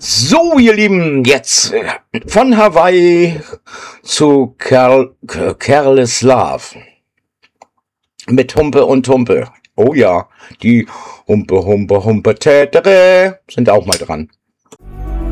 So, ihr Lieben, jetzt von Hawaii zu Careless Love mit Humpe und Humpe. Oh ja, die Humpe, Humpe, Humpe, Tätere sind auch mal dran.